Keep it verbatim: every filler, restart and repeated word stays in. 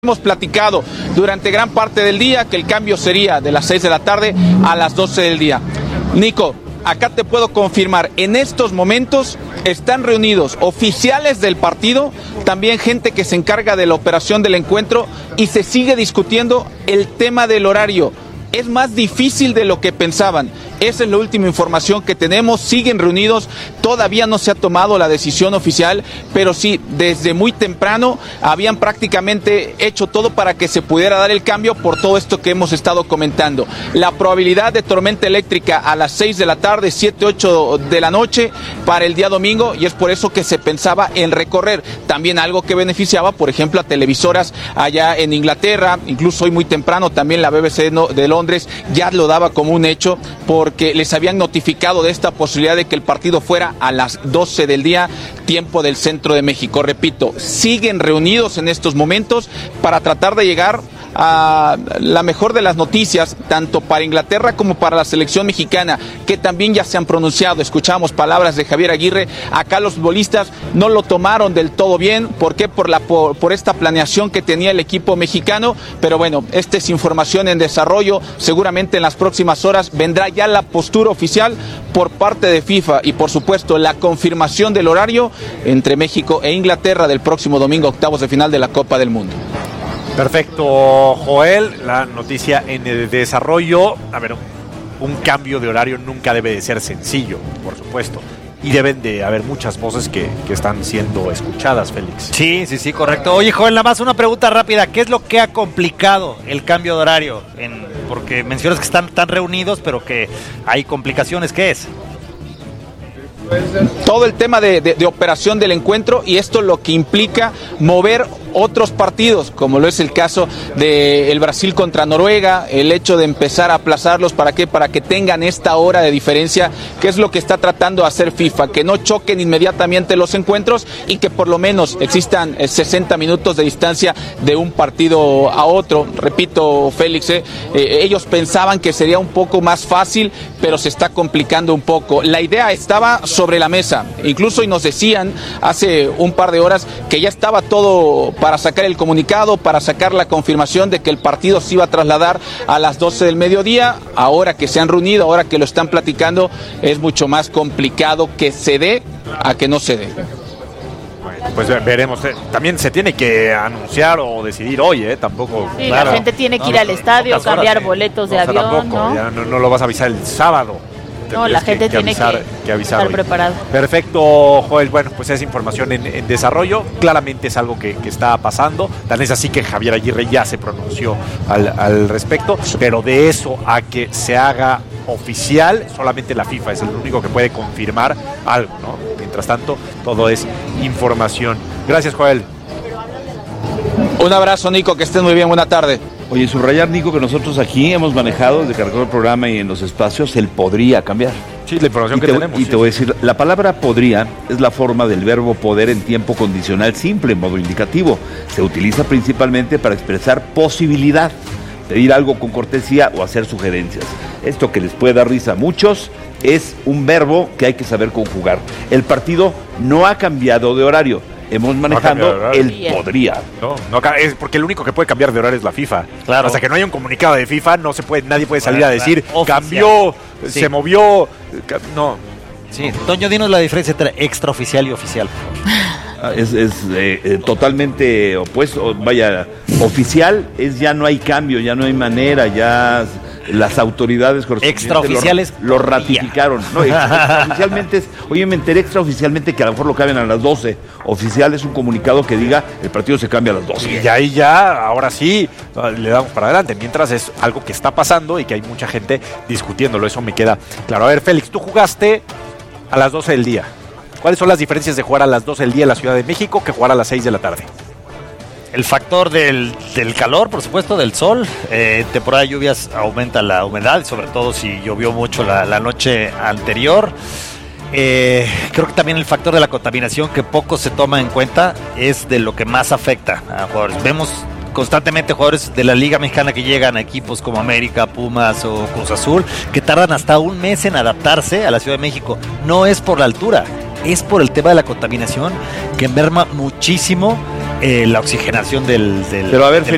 Hemos platicado durante gran parte del día que el cambio sería de las seis de la tarde a las doce del día. Nico, acá te puedo confirmar, en estos momentos están reunidos oficiales del partido, también gente que se encarga de la operación del encuentro y se sigue discutiendo el tema del horario. Es más difícil de lo que pensaban. Esa es la última información que tenemos. Siguen reunidos. Todavía no se ha tomado la decisión oficial, pero sí, desde muy temprano habían prácticamente hecho todo para que se pudiera dar el cambio por todo esto que hemos estado comentando. La probabilidad de tormenta eléctrica a las seis de la tarde, siete, ocho de la noche para el día domingo, y es por eso que se pensaba en recorrer. También algo que beneficiaba, por ejemplo, a televisoras allá en Inglaterra, incluso hoy muy temprano también la B B C de Londres ya lo daba como un hecho, porque les habían notificado de esta posibilidad de que el partido fuera a las doce del día, tiempo del centro de México. Repito, siguen reunidos en estos momentos para tratar de llegar a la mejor de las noticias, tanto para Inglaterra como para la selección mexicana, que también ya se han pronunciado. Escuchamos palabras de Javier Aguirre. Acá los futbolistas no lo tomaron del todo bien. ¿Por qué? Por, la, por, por esta planeación que tenía el equipo mexicano, pero bueno, esta es información en desarrollo. Seguramente en las próximas horas vendrá ya la postura oficial por parte de FIFA y por supuesto la confirmación del horario entre México e Inglaterra del próximo domingo, octavos de final de la Copa del Mundo. Perfecto, Joel, la noticia en el desarrollo. A ver, un cambio de horario nunca debe de ser sencillo, por supuesto. Y deben de haber muchas voces que, que están siendo escuchadas, Félix. Sí, sí, sí, correcto. Oye, Joel, nada más una pregunta rápida. ¿Qué es lo que ha complicado el cambio de horario? En, porque mencionas que están tan reunidos, pero que hay complicaciones. ¿Qué es? Todo el tema de, de, de operación del encuentro, y esto lo que implica mover otros partidos, como lo es el caso del Brasil contra Noruega, el hecho de empezar a aplazarlos. ¿Para qué? Para que tengan esta hora de diferencia, que es lo que está tratando de hacer FIFA, que no choquen inmediatamente los encuentros y que por lo menos existan sesenta minutos de distancia de un partido a otro. Repito, Félix, eh, eh, ellos pensaban que sería un poco más fácil, pero se está complicando un poco. La idea estaba sobre la mesa, incluso y nos decían hace un par de horas que ya estaba todo para sacar el comunicado, para sacar la confirmación de que el partido se iba a trasladar a las doce del mediodía. Ahora que se han reunido, ahora que lo están platicando, es mucho más complicado que se dé a que no se dé. Bueno, pues veremos. También se tiene que anunciar o decidir hoy, ¿eh? Tampoco. Sí, claro, la gente tiene que ir no, al estadio, horas, cambiar eh. boletos de no, o sea, avión, tampoco, ¿no? Ya no, no lo vas a avisar el sábado. No, la gente que, que tiene avisar, que, que avisar estar hoy. preparado. Perfecto, Joel. Bueno, pues es información en, en desarrollo. Claramente es algo que, que está pasando. Tan es así que Javier Aguirre ya se pronunció al, al respecto. Pero de eso a que se haga oficial, solamente la FIFA es el único que puede confirmar algo, ¿no? Mientras tanto, todo es información. Gracias, Joel. Un abrazo, Nico, que estés muy bien. Buena tarde. Oye, subrayar, Nico, que nosotros aquí hemos manejado desde que arrancó el programa y en los espacios, el podría cambiar. Sí, la información y que te, tenemos. Y sí. te voy a decir, la palabra podría es la forma del verbo poder en tiempo condicional simple, en modo indicativo. Se utiliza principalmente para expresar posibilidad, pedir algo con cortesía o hacer sugerencias. Esto que les puede dar risa a muchos es un verbo que hay que saber conjugar. El partido no ha cambiado de horario. Hemos manejando no el Bien. podría. No, no, es porque el único que puede cambiar de horario es la FIFA. Claro. Hasta que no haya un comunicado de FIFA, no se puede, nadie puede salir Claro, a decir claro. cambió, Sí. se movió. No. Sí, Toño, dinos la diferencia entre extraoficial y oficial. Es, es eh, eh, totalmente opuesto. Vaya, oficial es ya no hay cambio, ya no hay manera, ya las autoridades extraoficiales lo, lo ratificaron. No, extraoficialmente es, oye, me enteré extraoficialmente que a lo mejor lo caben a las doce. Oficial es un comunicado que diga el partido se cambia a las doce. Y ahí ya, ahora sí, le damos para adelante. Mientras es algo que está pasando y que hay mucha gente discutiéndolo, eso me queda claro. A ver, Félix, tú jugaste a las doce del día. ¿Cuáles son las diferencias de jugar a las doce del día en la Ciudad de México que jugar a las seis de la tarde? El factor del, del calor, por supuesto, del sol. Eh, temporada de lluvias aumenta la humedad, sobre todo si llovió mucho la, la noche anterior. Eh, creo que también el factor de la contaminación, que poco se toma en cuenta, es de lo que más afecta a jugadores. Vemos constantemente jugadores de la Liga Mexicana que llegan a equipos como América, Pumas o Cruz Azul, que tardan hasta un mes en adaptarse a la Ciudad de México. No es por la altura, es por el tema de la contaminación, que merma muchísimo eh, la oxigenación del, del Pero a ver, del